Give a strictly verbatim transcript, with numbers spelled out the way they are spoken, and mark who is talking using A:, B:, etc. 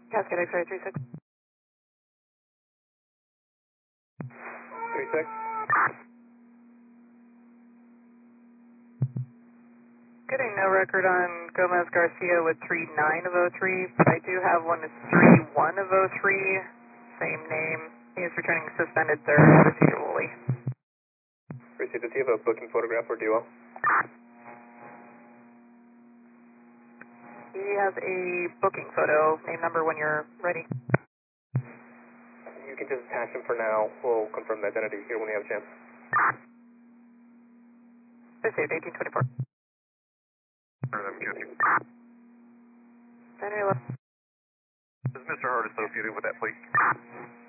A: Cascade X-ray three six.
B: three six.
A: Getting no record on Gomez Garcia with three nine of oh three, but I do have one that's three one of oh three, same name. He is returning suspended third procedurally.
B: Received. Does he have a booking photograph or duo?
A: He has a booking photo, name number when you're ready.
B: You can just attach him for now. We'll confirm the identity here when we have a chance.
A: Received eighteen twenty-four. Henry,
B: Is Mister Hart associated with that, please?